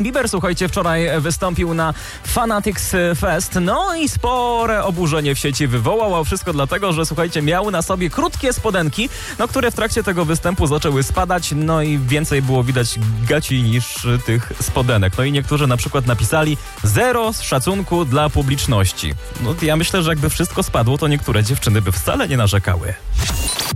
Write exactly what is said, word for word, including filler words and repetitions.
Bieber, słuchajcie, wczoraj wystąpił na Fanatics Fest, no i spore oburzenie w sieci wywołał, a wszystko dlatego, że słuchajcie, miał na sobie krótkie spodenki, no które w trakcie tego występu zaczęły spadać, no i więcej było widać gaci niż tych spodenek. No i niektórzy na przykład napisali zero szacunku dla publiczności. No ja myślę, że jakby wszystko spadło, to niektóre dziewczyny by wcale nie narzekały.